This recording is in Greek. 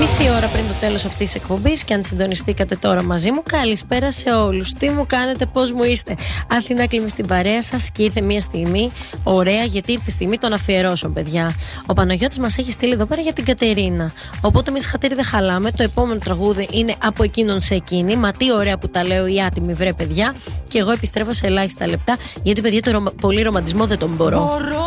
Μισή ώρα πριν το τέλος αυτής της εκπομπής, και αν συντονιστήκατε τώρα μαζί μου, καλησπέρα σε όλους. Τι μου κάνετε, πώς μου είστε? Αθηνά Κλίμη στην παρέα σας, και ήρθε μια στιγμή ωραία, γιατί ήρθε η στιγμή των αφιερώσεων, παιδιά. Ο Παναγιώτης μας έχει στείλει εδώ πέρα για την Κατερίνα. Οπότε εμείς χατήρι δεν χαλάμε. Το επόμενο τραγούδι είναι από εκείνον σε εκείνη. Μα τι ωραία που τα λέω, η άτιμη βρε, παιδιά. Και εγώ επιστρέφω σε ελάχιστα λεπτά, γιατί παιδιά το πολύ ρομαντισμό δεν τον μπορώ.